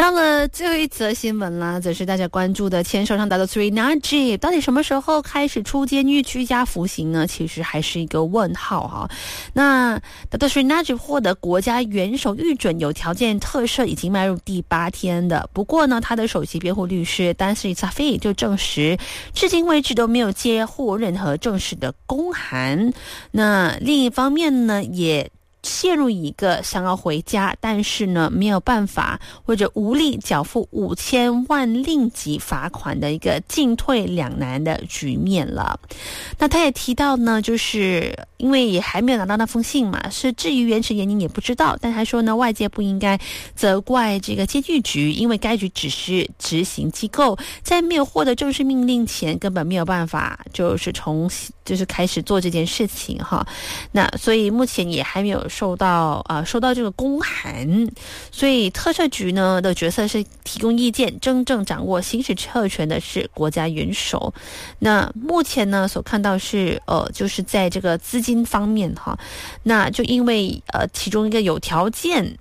到了最后一则新闻啦，则是大家关注的前首相 Dato Sri Najib 到底什么时候开始出监狱居家服刑呢？其实还是一个问号哈。那 Dato Sri Najib 获得国家元首预准有条件特赦已经迈入第8天的，不过呢，他的首席辩护律师丹斯里萨菲就证实，至今为止都没有接获任何正式的公函。那另一方面呢，也陷入一个想要回家，但是呢没有办法或者无力缴付5000万令吉罚款的一个进退两难的局面了。那他也提到呢，就是因为也还没有拿到那封信嘛，是至于原始原因也不知道，但他说呢，外界不应该责怪这个监狱局，因为该局只是执行机构，在没有获得正式命令前根本没有办法就是开始做这件事情哈。那所以目前也还没有收到这个公函，所以特赦局呢的角色是提供意见，真正掌握行使特权的是国家元首。那目前呢所看到是就是在这个资金方面哈，那就因为其中一个有条件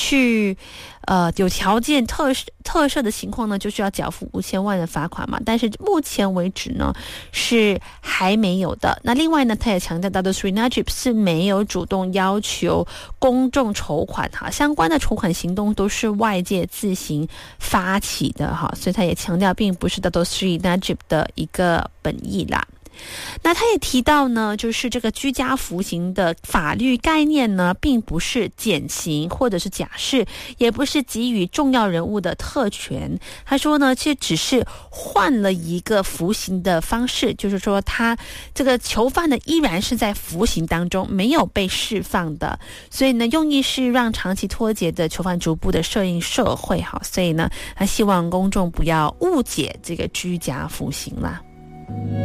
特赦的情况呢，就需要缴付5000万的罚款嘛，但是目前为止呢是还没有的。那另外呢，他也强调Dato Sri Najib是没有主动要求公众筹款哈，相关的筹款行动都是外界自行发起的哈，所以他也强调并不是Dato Sri Najib的一个本意啦。那他也提到呢，就是这个居家服刑的法律概念呢，并不是减刑或者是假释，也不是给予重要人物的特权。他说呢，其实只是换了一个服刑的方式，就是说他这个囚犯呢依然是在服刑当中，没有被释放的，所以呢用意是让长期脱节的囚犯逐步的适应社会哈，所以呢他希望公众不要误解这个居家服刑啦。